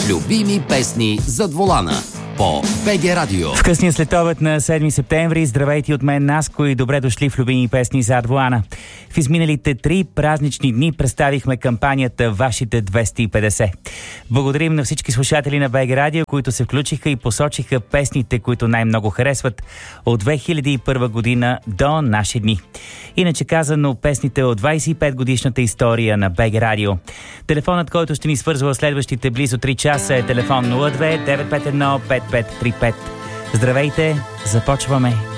Любими песни зад волана по БГ Радио. В късния следобед на 7 септември здравейте от мен, Наско, и добре дошли в Любими песни зад волана. В изминалите 3 празнични дни представихме кампанията Вашите 250. Благодарим на всички слушатели на БГ Радио, които се включиха и посочиха песните, които най-много харесват от 2001 година до наши дни. Иначе казано, песните от 25 годишната история на БГ Радио. Телефонът, който ще ни свързва в следващите близо 3 часа, е телефон 02 951 5535. Здравейте, започваме!